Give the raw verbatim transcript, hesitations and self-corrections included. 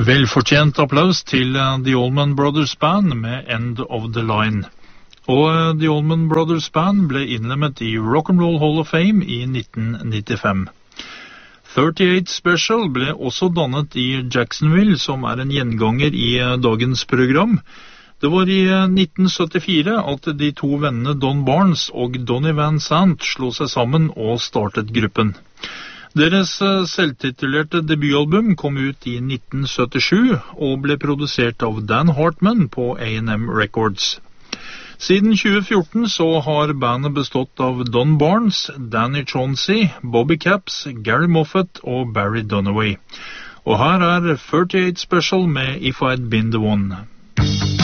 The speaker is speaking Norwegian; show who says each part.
Speaker 1: Velfortjent applaus til uh, The Allman Brothers Band med End of the Line. Og uh, The Allman Brothers Band ble innlemmet i Rock'n'Roll Hall of Fame i nitten nittifem. trettioåtte Special ble også dannet i Jacksonville, som er en gjenganger i uh, dagens program. Det var i uh, nitten syttifire at de to vennene Don Barnes og Donny Van Sant slo seg sammen og startet gruppen. Deres selvtitulerte debutalbum kom ut i nitten syttisju og ble produsert av Dan Hartman på A and M Records. Siden tjue fjorten så har bandet bestått av Don Barnes, Danny Chauncey, Bobby Capps, Gary Moffat og Barry Dunaway. Og her er trettioåtte Special med If I'd Been the One.